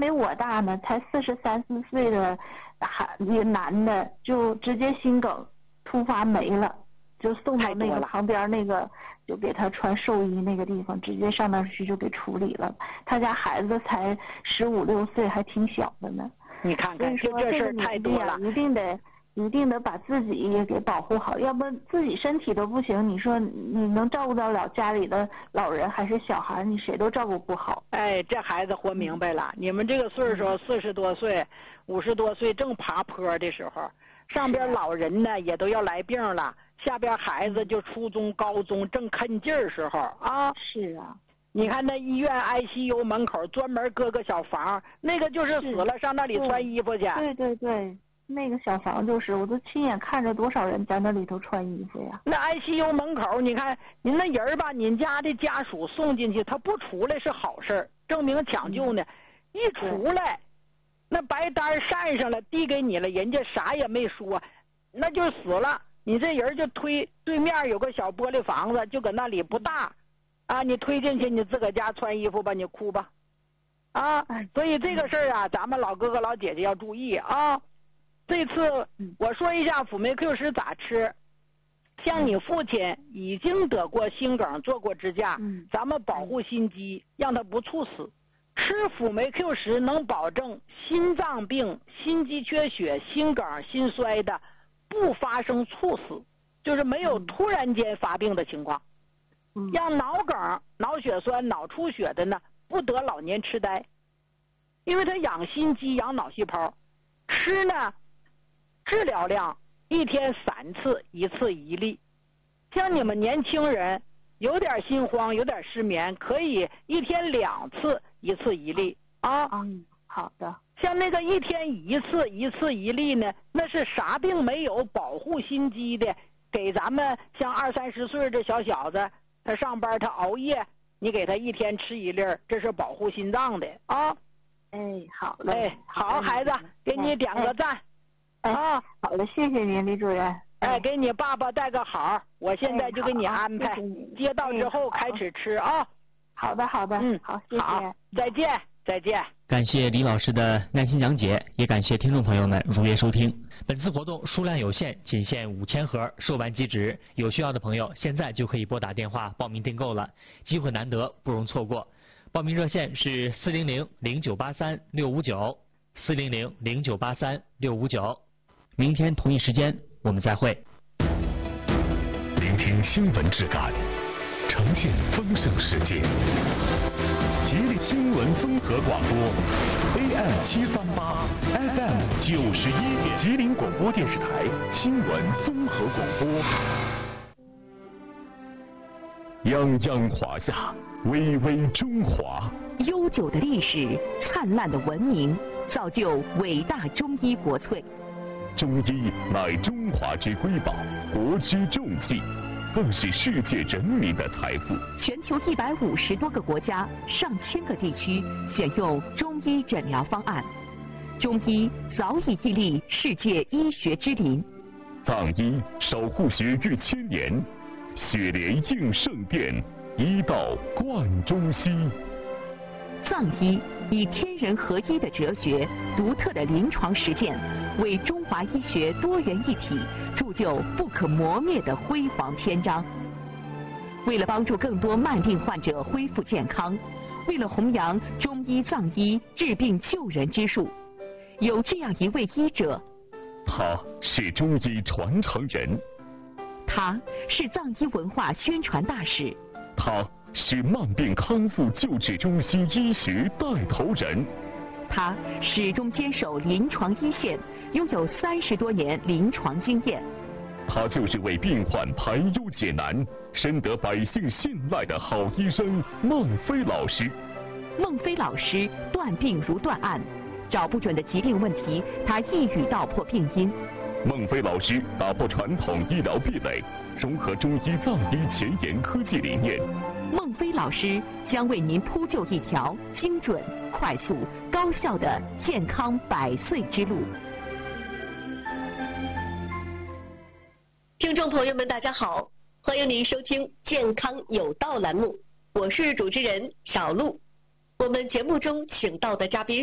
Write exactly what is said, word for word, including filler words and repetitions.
没我大呢，才四十三四岁的还一个男的就直接心梗突发没了，就送到那个旁边那个就给他穿寿衣那个地方，直接上那儿去就给处理了。他家孩子才十五六岁，还挺小的呢。 你看看，就这事儿太多了， 一定得。一定得把自己也给保护好，要不自己身体都不行，你说你能照顾得了家里的老人还是小孩，你谁都照顾不好。 哎，这孩子活明白了，嗯、你们这个岁数四十多岁、五十多岁正爬坡的时候，上边老人呢也都要来病了，下边孩子就初中、高中正啃劲儿时候啊。 是啊。 你看那医院 I C U 门口专门搁个小房，那个就是死了上那里穿衣服去。 对对对。那个小房就是，我都亲眼看着多少人在那里头穿衣服呀。 那 I C U 门口，你看您那人吧，您家的家属送进去，他不出来是好事，证明抢救呢。嗯、一出来，那白单扇上了，递给你了，人家啥也没说，那就死了。你这人就推对面有个小玻璃房子，就搁那里不大，啊，你推进去，你自个家穿衣服吧，你哭吧，啊，所以这个事儿啊，咱们老哥哥老姐姐要注意啊。这次我说一下辅酶 Q 十咋吃。像你父亲已经得过心梗，做过支架，嗯、咱们保护心肌，让他不猝死。吃辅酶 Q 十能保证心脏病、心肌缺血、心梗、心衰的不发生猝死，就是没有突然间发病的情况。嗯、让脑梗、脑血栓、脑出血的呢，不得老年痴呆，因为它养心肌、养脑细胞。吃呢。治疗量一天三次，一次一粒。像你们年轻人有点心慌，有点失眠，可以一天两次，一次一粒啊。 嗯，好的。 像那个一天一次，一次一粒呢，那是啥病没有，保护心肌的，给咱们像二三十岁这小小子，他上班他熬夜，你给他一天吃一粒，这是保护心脏的啊。 哎，好嘞。 哎，好孩子，给你点个赞。 哎、啊，好了，谢谢您，李主任。 哎，给你爸爸带个好，我现在就给你安排，哎、接到之后开始吃啊。 好的，好的， 嗯， 好，谢谢， 好，再见，再见。 感谢李老师的耐心讲解，也感谢听众朋友们如约收听。本次活动数量有限，仅限五千盒，售完即止。有需要的朋友现在就可以拨打电话报名订购了，机会难得，不容错过。报名热线是四零零零九八三六五九，四零零零九八三六五九。明天同一时间我们再会。 聆听新闻质感，呈现丰盛世界。吉林新闻综合广播 A M 七三八 F M 九十一点，吉林广播电视台新闻综合广播。泱泱华夏，巍巍中华。 悠久的历史，灿烂的文明，造就伟大中医国粹。 中医乃中华之瑰宝，国之重器，更是世界人民的财富。 全球一百五十多个国家、上千个地区选用中医诊疗方案，中医早已屹立世界医学之林。 藏医守护血域千年，血莲应圣殿，医道贯中西。 藏医以天人合一的哲学、独特的临床实践，为中华医学多元一体铸就不可磨灭的辉煌篇章。为了帮助更多慢病患者恢复健康，为了弘扬中医藏医治病救人之术，有这样一位医者， 他是中医传承人， 他是藏医文化宣传大使， 他是慢病康复救治中西医学带头人， 他始终坚守临床一线，拥有三十多年临床经验。 他就是为病患排忧解难、深得百姓信赖的好医生孟非老师。 孟非老师断病如断案，找不准的疾病问题，他一语道破病因。 孟非老师打破传统医疗壁垒，融合中医藏医前沿科技理念。 孟非老师将为您铺就一条精准、快速、高效的健康百岁之路。 听众朋友们，大家好，欢迎您收听健康有道栏目，我是主持人小璐。我们节目中请到的嘉宾